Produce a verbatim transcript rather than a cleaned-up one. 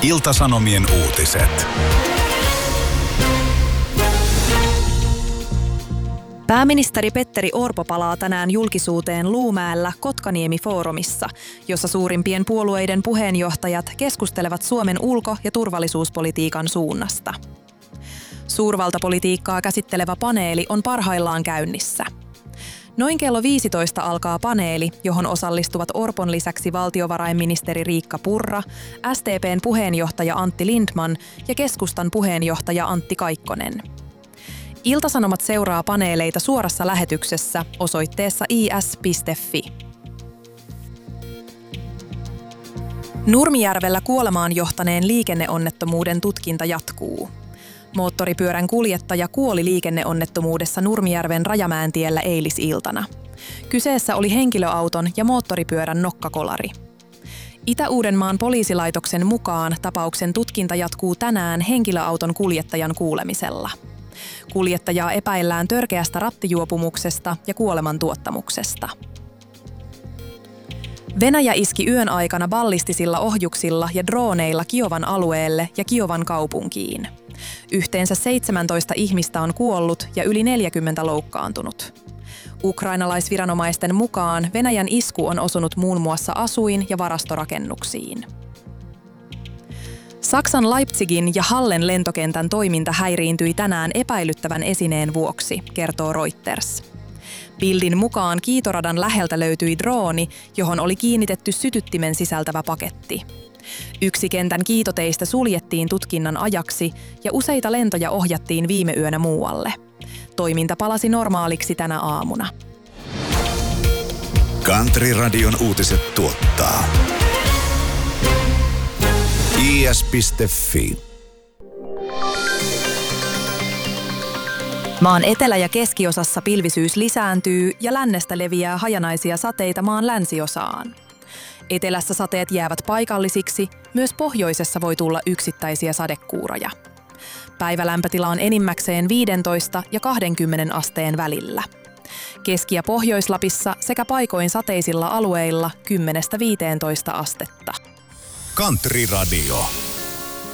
Ilta-Sanomien uutiset. Pääministeri Petteri Orpo palaa tänään julkisuuteen Luumäellä Kotkaniemi-foorumissa, jossa suurimpien puolueiden puheenjohtajat keskustelevat Suomen ulko- ja turvallisuuspolitiikan suunnasta. Suurvaltapolitiikkaa käsittelevä paneeli on parhaillaan käynnissä. Noin kello viisitoista alkaa paneeli, johon osallistuvat Orpon lisäksi valtiovarainministeri Riikka Purra, S D P:n puheenjohtaja Antti Lindtman ja keskustan puheenjohtaja Antti Kaikkonen. Ilta-Sanomat seuraa paneeleita suorassa lähetyksessä osoitteessa i s piste f i. Nurmijärvellä kuolemaan johtaneen liikenneonnettomuuden tutkinta jatkuu. Moottoripyörän kuljettaja kuoli liikenneonnettomuudessa Nurmijärven Rajamäentiellä eilisiltana. Kyseessä oli henkilöauton ja moottoripyörän nokkakolari. Itä-Uudenmaan poliisilaitoksen mukaan tapauksen tutkinta jatkuu tänään henkilöauton kuljettajan kuulemisella. Kuljettajaa epäillään törkeästä rattijuopumuksesta ja kuolemantuottamuksesta. Venäjä iski yön aikana ballistisilla ohjuksilla ja drooneilla Kiovan alueelle ja Kiovan kaupunkiin. Yhteensä seitsemäntoista ihmistä on kuollut ja yli neljäkymmentä loukkaantunut. Ukrainalaisviranomaisten mukaan Venäjän isku on osunut muun muassa asuin- ja varastorakennuksiin. Saksan Leipzigin ja Hallen lentokentän toiminta häiriintyi tänään epäilyttävän esineen vuoksi, kertoo Reuters. Bildin mukaan kiitoradan läheltä löytyi drooni, johon oli kiinnitetty sytyttimen sisältävä paketti. Yksi kentän kiitoteistä suljettiin tutkinnan ajaksi ja useita lentoja ohjattiin viime yönä muualle. Toiminta palasi normaaliksi tänä aamuna. Country Radion uutiset tuottaa i s piste f i. Maan etelä- ja keskiosassa pilvisyys lisääntyy ja lännestä leviää hajanaisia sateita maan länsiosaan. Etelässä sateet jäävät paikallisiksi, myös pohjoisessa voi tulla yksittäisiä sadekuuroja. Päivälämpötila on enimmäkseen viisitoista ja kaksikymmentä asteen välillä. Keski- ja Pohjois-Lapissa sekä paikoin sateisilla alueilla kymmenestä viiteentoista astetta. Country Radio.